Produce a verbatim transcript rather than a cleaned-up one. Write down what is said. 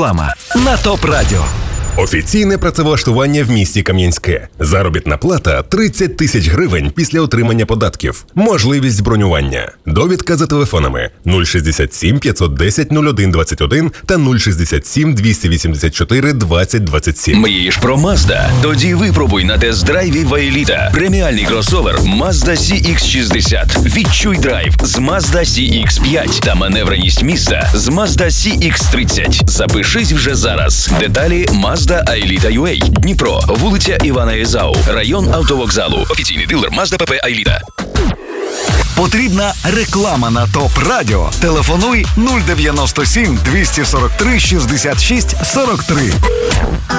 Реклама на ТОП Радіо. Офіційне працевлаштування в місті Кам'янське. Заробітна плата тридцять тисяч гривень після отримання податків. Можливість бронювання. Довідка за телефонами нуль шістдесят сім п'ятсот десять нуль один двадцять один та нуль шістдесят сім двісті вісімдесят чотири двадцять двадцять сім. Мрієш про Mazda? Тоді випробуй на тест-драйві Ваеліта. Преміальний кросовер Mazda сі ікс шістдесят. Відчуй драйв з Mazda сі ікс п'ять та маневреність міста з Mazda сі ікс тридцять. Запишись вже зараз. Деталі Mazda Аеліта ю ей. Дніпро, вулиця Івана Єзау, район автовокзалу. Офіційний дилер Mazda пе пе Аеліта. Потрібна реклама на ТОП Радіо. Телефонуй нуль дев'яносто сім двісті сорок три шістдесят шість сорок три.